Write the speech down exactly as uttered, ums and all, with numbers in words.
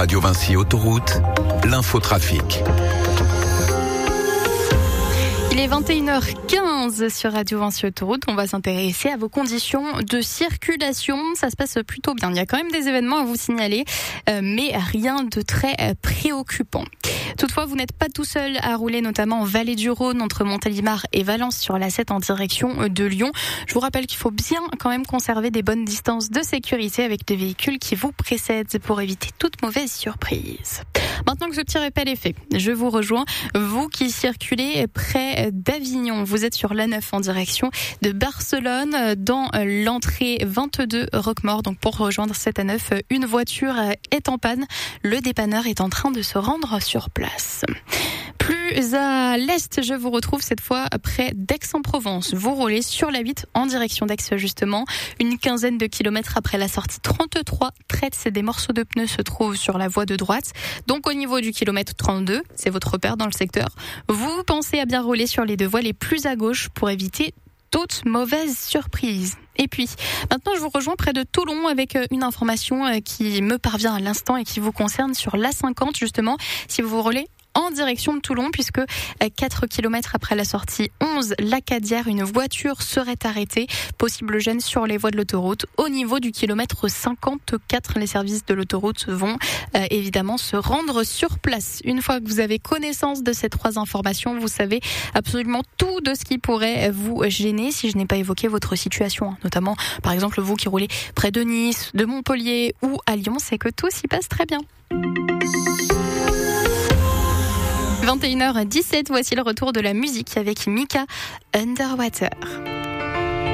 Radio Vinci Autoroute, l'infotrafic. Il est vingt et une heures quinze sur Radio Vinci Autoroute. On va s'intéresser à vos conditions de circulation. Ça se passe plutôt bien. Il y a quand même des événements à vous signaler, euh, mais rien de très euh, préoccupant. Toutefois, vous n'êtes pas tout seul à rouler, notamment en Vallée du Rhône, entre Montélimar et Valence sur l'A sept en direction de Lyon. Je vous rappelle qu'il faut bien quand même conserver des bonnes distances de sécurité avec les véhicules qui vous précèdent pour éviter toute mauvaise surprise. Maintenant que ce petit rappel est fait, je vous rejoins, vous qui circulez près d'Avignon. Vous êtes sur l'A neuf en direction de Barcelone, dans l'entrée vingt-deux Roquemaure. Donc pour rejoindre cette A neuf, une voiture est en panne. Le dépanneur est en train de se rendre sur place. Plus à l'est, je vous retrouve cette fois près d'Aix-en-Provence. Vous roulez sur l'A huit en direction d'Aix justement. Une quinzaine de kilomètres après la sortie trente-trois, traite des morceaux de pneus se trouvent sur la voie de droite. Donc au niveau du kilomètre trente-deux, c'est votre repère dans le secteur. Vous pensez à bien rouler sur les deux voies les plus à gauche pour éviter toute mauvaise surprise. Et puis, maintenant, je vous rejoins près de Toulon avec une information qui me parvient à l'instant et qui vous concerne sur l'A cinquante, justement. Si vous roulez en direction de Toulon, puisque quatre kilomètres après la sortie onze, l'Acadière, une voiture serait arrêtée. Possible gêne sur les voies de l'autoroute. Au niveau du kilomètre cinquante-quatre, les services de l'autoroute vont euh, évidemment se rendre sur place. Une fois que vous avez connaissance de ces trois informations, vous savez absolument tout de ce qui pourrait vous gêner si je n'ai pas évoqué votre situation. Notamment, par exemple, vous qui roulez près de Nice, de Montpellier ou à Lyon, c'est que tout s'y passe très bien. vingt et une heures dix-sept, voici le retour de la musique avec Mika, Underwater.